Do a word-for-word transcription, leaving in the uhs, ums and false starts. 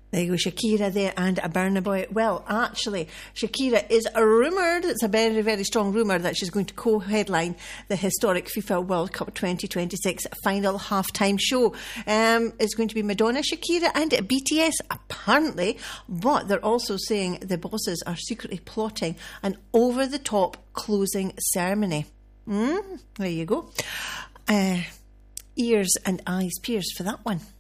There you go, Shakira there and Burna Boy. Well, actually, Shakira is rumoured, it's a very, very strong rumour that she's going to co-headline the historic FIFA World Cup twenty twenty-six final half-time show. Um, it's going to be Madonna, Shakira and B T S, apparently, but they're also saying the bosses are secretly plotting an over-the-top closing ceremony. Mm, there you go. Uh, ears and eyes pierced for that one.